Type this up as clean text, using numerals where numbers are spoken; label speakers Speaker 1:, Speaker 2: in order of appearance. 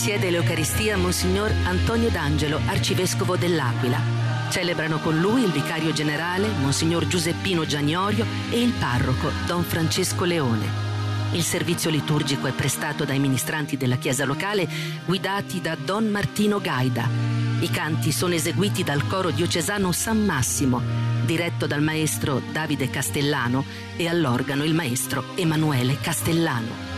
Speaker 1: Presiede l'Eucaristia Monsignor Antonio D'Angelo, arcivescovo dell'Aquila. Celebrano con lui il vicario generale, Monsignor Giuseppino Giagnorio, e il parroco, Don Francesco Leone. Il servizio liturgico è prestato dai ministranti della chiesa locale, guidati da Don Martino Gaida. I canti sono eseguiti dal coro diocesano San Massimo, diretto dal maestro Davide Castellano, e all'organo il maestro Emanuele Castellano.